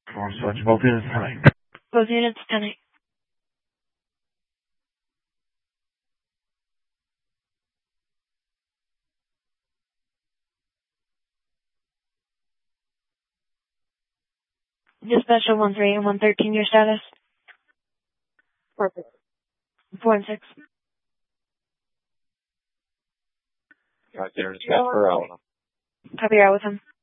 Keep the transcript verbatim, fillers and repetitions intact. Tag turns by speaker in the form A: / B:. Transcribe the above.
A: Four search both units tonight.
B: Both units tonight. Dispatcher one three and one thirteen, your status?
C: Perfect.
B: Four and six.
D: Got there, dispatch for Allen.
B: Copy, you're out with him.